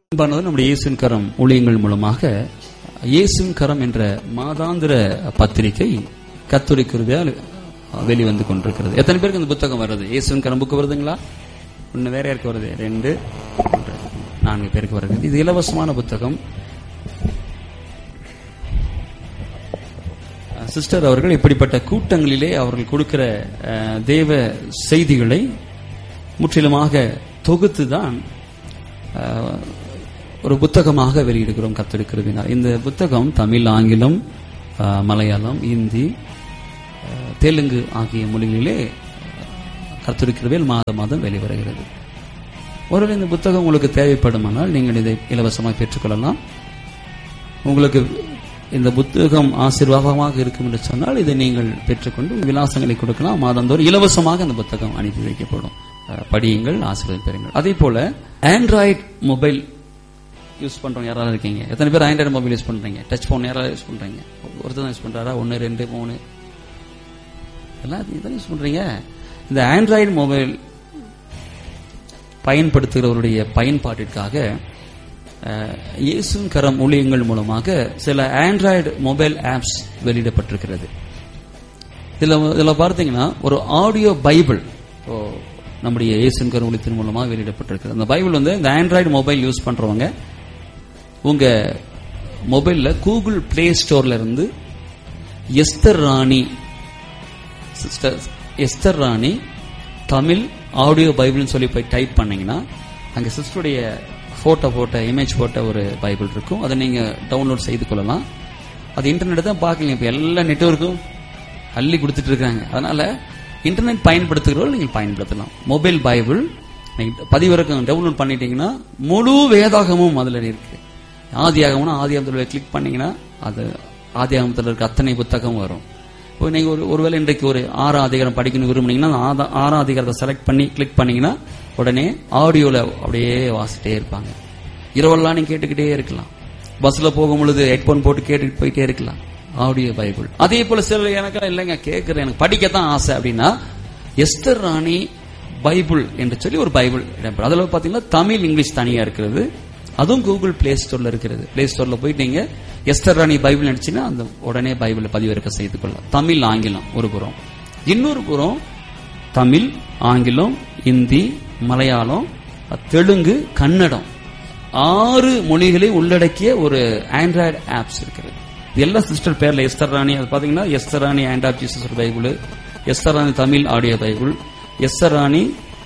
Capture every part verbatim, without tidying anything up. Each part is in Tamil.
அன்பானது நம்முடைய இயேசுவின் கரம் ஊழியங்கள் மூலமாக இயேசுவின் கரம் என்ற மாதாந்திர பத்திரிகை கர்த்தருடைய கிருபையால் வெளிவந்து கொண்டிருக்கிறது. எத்தனை பேருக்கு இந்த புத்தகம் வருது? இயேசுவின் கரம் புக்கு வருதுங்களா? ஒன்னு வேற யாருக்கு வருது? ரெண்டு நான்கு பேருக்கு வருது. இது இலவசமான புத்தகம். சிஸ்டர் அவர்கள் இப்படிப்பட்ட கூட்டங்களிலே அவர்கள் கொடுக்கிற தேவ செய்திகளை முற்றிலுமாக தொகுத்துதான் ஒரு புத்தகமாக வெளியிடுகிறோம் கர்த்தருடைய கிருபையினால். இந்த புத்தகம் தமிழ், ஆங்கிலம், மலையாளம், இந்தி, தெலுங்கு ஆகிய மொழிகளிலே கர்த்தருடைய கிருபையில் மாதம் மாதம் வெளிவருகிறது. ஒருவேளை இந்த புத்தகம் உங்களுக்கு தேவைப்படுமானால் நீங்கள் இதை இலவசமாக பெற்றுக்கொள்ளலாம். உங்களுக்கு இந்த புத்தகம் ஆசீர்வாதமாக இருக்கும் என்று சொன்னால் இதை நீங்கள் பெற்றுக்கொண்டு விலாசங்களை கொடுக்கலாம். மாதந்தோறும் இலவசமாக அந்த புத்தகம் அனுப்பி வைக்கப்படும். படியுங்கள், ஆசீர்வாதம் பெறுங்கள். அதே போல ஆண்ட்ராய்டு மொபைல் யூஸ் பண்றவங்க யாராவது இருக்கீங்க? எத்தனை பேர் ஆண்ட்ராய்டு மொபைல் யூஸ் பண்றீங்க? டச் போன் யாராவது யூஸ் பண்றீங்க? ஒருத்தர் தான் யூஸ் பண்றாரா? ஒன்னு, ரெண்டு, மூணு எல்லாம் இதான் யூஸ் பண்றீங்க. இந்த ஆண்ட்ராய்டு மொபைல் பயன்படுத்துகிறவருடைய பயன்பாட்டிற்காக இயேசுவின் கரம் ஊழியங்கள் மூலமாக சில ஆண்ட்ராய்டு மொபைல் ஆப்ஸ் வெளியிடப்பட்டிருக்கிறது. இதுல இதுல பார்த்தீங்கன்னா ஒரு ஆடியோ பைபிள் நம்முடைய இயேசுவின் கரம் ஊழியத்தின் மூலமாக வெளியிடப்பட்டிருக்கிறது. அந்த பைபிள் வந்து இந்த ஆண்ட்ராய்டு மொபைல் யூஸ் பண்றவங்க உங்க மொபைல்ல கூகுள் பிளே ஸ்டோர்ல இருந்து எஸ்தர் ராணி எஸ்தர் ராணி தமிழ் ஆடியோ பைபிள்னு சொல்லி போய் டைப் பண்ணீங்கன்னா அங்க சிஸ்டருடைய போட்டோ போட்ட இமேஜ் போட்ட ஒரு பைபிள் இருக்கும். அதை நீங்க டவுன்லோட் செய்து கொள்ளலாம். அது இன்டர்நெட் தான் பார்க்கல. இப்ப எல்லா நெட்வொர்க்கும் அள்ளி கொடுத்துட்டு இருக்காங்க. அதனால இன்டர்நெட் பயன்படுத்துகிறவர்கள் நீங்கள் பயன்படுத்தலாம். மொபைல் பைபிள் நீங்க பதிவிறக்கம் டவுன்லோட் பண்ணிட்டீங்கன்னா முழு வேதாகமும் அதுல இருக்கு. ஆதியாகம்னா ஆதியாகத்துல கிளிக் பண்ணீங்கன்னா அது ஆதியாகமத்தில் இருக்க அத்தனை புத்தகம் வரும். இப்போ நீங்க ஒரு ஒருவேளை இன்றைக்கு ஒரு ஆறாம் அதிகாரம் படிக்கணும் விரும்புனீங்கன்னா ஆறாம் அதிகாரத்தை செலக்ட் பண்ணி கிளிக் பண்ணீங்கன்னா உடனே ஆடியோல அப்படியே வாசிட்டே இருப்பாங்க. இரவெல்லாம் நீங்க கேட்டுக்கிட்டே இருக்கலாம். பஸ்ல போகும் பொழுது ஹெட்போன் போட்டு கேட்டுட்டு போயிட்டே இருக்கலாம். Audio Bible. அதே போல சில எனக்கு இல்லைங்க கேட்கிறேன், எனக்கு படிக்கத்தான் ஆசை அப்படின்னா எஸ்தர் ராணி பைபிள் என்று சொல்லி ஒரு பைபிள் இடம்பெறும். அதுல பாத்தீங்கன்னா தமிழ், இங்கிலீஷ் தனியா இருக்கிறது. அதுவும் கூகுள் பிளே ஸ்டோர்ல இருக்கிறது. பிளே ஸ்டோர்ல போயிட்டு நீங்க எஸ்தர் ராணி பைபிள் நினைச்சுன்னா அந்த உடனே பைபிளை பதிவிறக்க செய்து கொள்ளலாம். தமிழ், ஆங்கிலம் ஒரு புறம், இன்னொரு புறம் தமிழ், ஆங்கிலம், இந்தி, மலையாளம், தெலுங்கு, கன்னடம் ஆறு மொழிகளை உள்ளடக்கிய ஒரு ஆண்ட்ராய்டு ஆப்ஸ் இருக்கிறது. எல்லா சிஸ்டர் பேர்ல எஸ்தர் ராணி. அது பாத்தீங்கன்னா Esther Rani hand of Jesus Bible, Esther Rani Tamil audio Bible, Esther Rani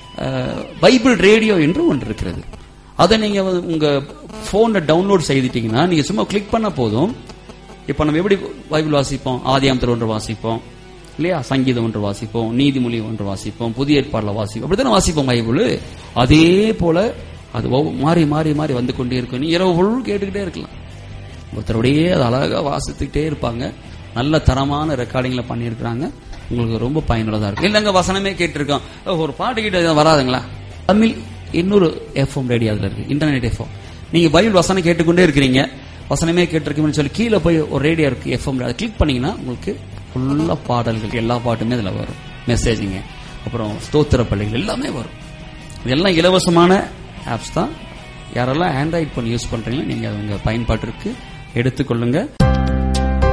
Bible radio என்று ஒன்று இருக்கிறது. அதை நீங்க உங்க போன்ல டவுன்லோட் செய்துட்டீங்கன்னா நீங்க சும்மா கிளிக் பண்ண போதும். இப்ப நம்ம எப்படி பைபிள் வாசிப்போம்? ஆதியாகமத்தில் ஒன்று வாசிப்போம் இல்லையா? சங்கீதம் ஒன்று வாசிப்போம், நீதிமொழி ஒன்று வாசிப்போம், புதிய ஏற்பாடுல வாசிப்போம், அப்படித்தானே வாசிப்போம் பைபிள். அதே போல அது மாறி மாறி மாறி வந்து கொண்டே இருக்கும். நீ இரவு பொருள் கேட்டுக்கிட்டே இருக்கலாம். ஒருத்தருடைய அது அழகா வாசித்துக்கிட்டே இருப்பாங்க. நல்ல தரமான ரெக்கார்டிங்ல பண்ணியிருக்கிறாங்க. உங்களுக்கு ரொம்ப பயனுள்ளதா இருக்கும். இல்லங்க வசனமே கேட்டிருக்கோம், ஒரு பாட்டு கிட்ட வராதுங்களா? தமிழ் இன்னொரு எஃப்எம் ரேடியோ அதுல இருக்கு, இன்டர்நெட் எஃப்எம். நீங்க பைபிள் வசனம் கேட்டுக்கொண்டே இருக்கிறீங்க, வசனமே கேட்டிருக்கீங்கன்னு சொல்லி கீழே போய் ஒரு ரேடியோ இருக்கு எஃப்எம், அதை கிளிக் பண்ணீங்கன்னா உங்களுக்கு ஃபுல்லா பாடல்கள், எல்லா பாட்டுமே அதுல வரும். மெசேஜிங்க, அப்புறம் ஸ்தோத்திர பள்ளிகள் எல்லாமே வரும். இதெல்லாம் இலவசமான ஆப்ஸ் தான். யாரெல்லாம் ஆண்ட்ராய்டு போன் யூஸ் பண்றீங்களோ நீங்க உங்க பயன்பாட்டிற்கு எடுத்துக்கொள்ளுங்க.